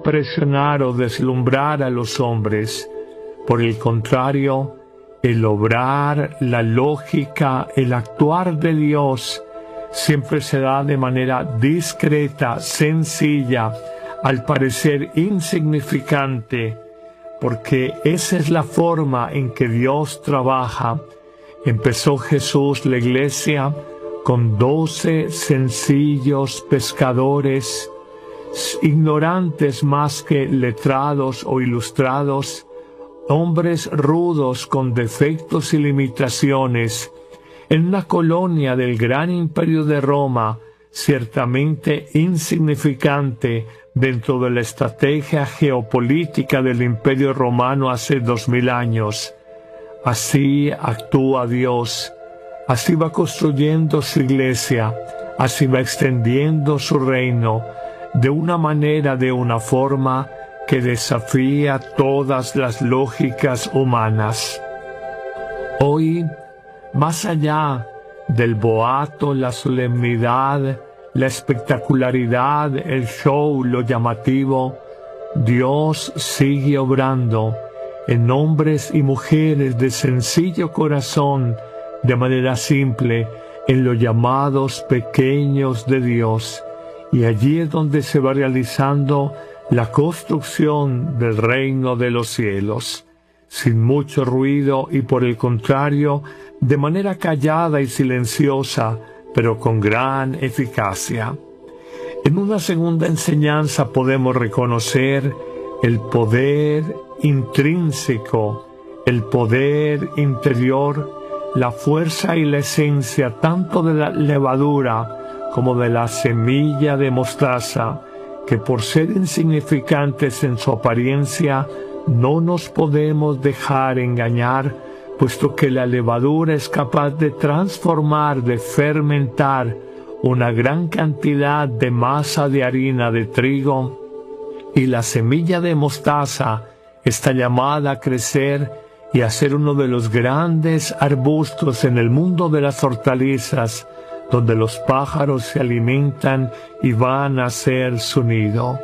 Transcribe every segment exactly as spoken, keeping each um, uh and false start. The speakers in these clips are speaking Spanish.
impresionar o deslumbrar a los hombres. Por el contrario, el obrar, la lógica, el actuar de Dios siempre se da de manera discreta, sencilla, al parecer insignificante, porque esa es la forma en que Dios trabaja. Empezó Jesús la iglesia con doce sencillos pescadores, ignorantes más que letrados o ilustrados, hombres rudos con defectos y limitaciones, en una colonia del gran imperio de Roma, ciertamente insignificante dentro de la estrategia geopolítica del imperio romano hace dos mil años. Así actúa Dios, así va construyendo su iglesia, así va extendiendo su reino, de una manera, de una forma que desafía todas las lógicas humanas. Hoy, más allá del boato, la solemnidad, la espectacularidad, el show, lo llamativo, Dios sigue obrando en hombres y mujeres de sencillo corazón, de manera simple, en los llamados pequeños de Dios. Y allí es donde se va realizando la construcción del reino de los cielos, sin mucho ruido y por el contrario, de manera callada y silenciosa, pero con gran eficacia. En una segunda enseñanza podemos reconocer el poder intrínseco, el poder interior, la fuerza y la esencia tanto de la levadura como de la semilla de mostaza, que por ser insignificantes en su apariencia, no nos podemos dejar engañar, puesto que la levadura es capaz de transformar, de fermentar una gran cantidad de masa de harina de trigo, y la semilla de mostaza está llamada a crecer y a ser uno de los grandes arbustos en el mundo de las hortalizas, donde los pájaros se alimentan y van a hacer su nido.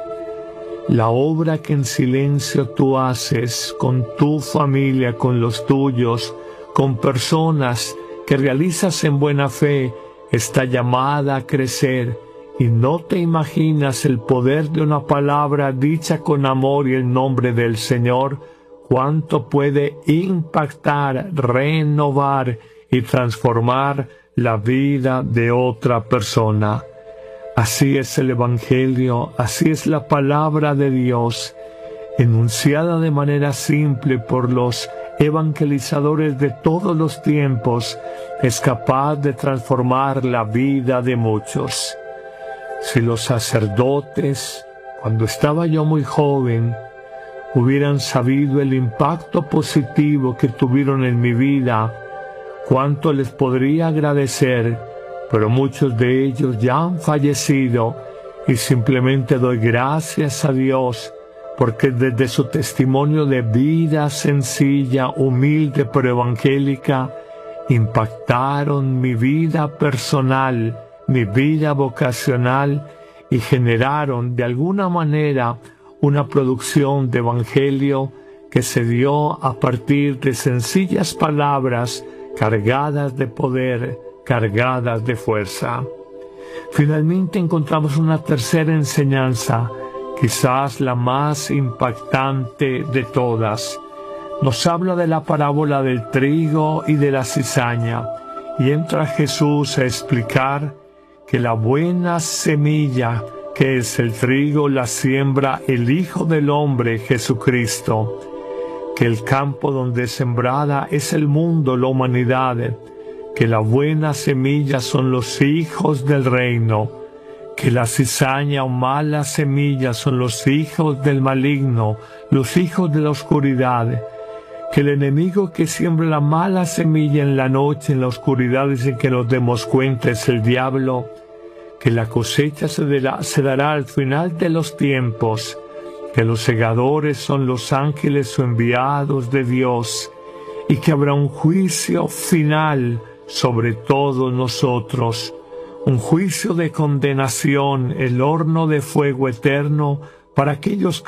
La obra que en silencio tú haces con tu familia, con los tuyos, con personas que realizas en buena fe, está llamada a crecer, y no te imaginas el poder de una palabra dicha con amor y el nombre del Señor, cuánto puede impactar, renovar y transformar la vida de otra persona. Así es el Evangelio, así es la palabra de Dios, enunciada de manera simple por los evangelizadores de todos los tiempos, es capaz de transformar la vida de muchos. Si los sacerdotes, cuando estaba yo muy joven, hubieran sabido el impacto positivo que tuvieron en mi vida, cuánto les podría agradecer, pero muchos de ellos ya han fallecido y simplemente doy gracias a Dios porque desde su testimonio de vida sencilla, humilde pero evangélica, impactaron mi vida personal, mi vida vocacional y generaron de alguna manera una producción de evangelio que se dio a partir de sencillas palabras cargadas de poder, cargadas de fuerza. Finalmente encontramos una tercera enseñanza, quizás la más impactante de todas. Nos habla de la parábola del trigo y de la cizaña, y entra Jesús a explicar que la buena semilla, que es el trigo, la siembra el Hijo del Hombre, Jesucristo, que el campo donde es sembrada es el mundo, la humanidad, que la buena semilla son los hijos del reino, que la cizaña o mala semilla son los hijos del maligno, los hijos de la oscuridad, que el enemigo que siembra la mala semilla en la noche, en la oscuridad, y sin que nos demos cuenta, es el diablo, que la cosecha se dará, se dará al final de los tiempos, que los segadores son los ángeles o enviados de Dios, y que habrá un juicio final sobre todos nosotros, un juicio de condenación, el horno de fuego eterno para aquellos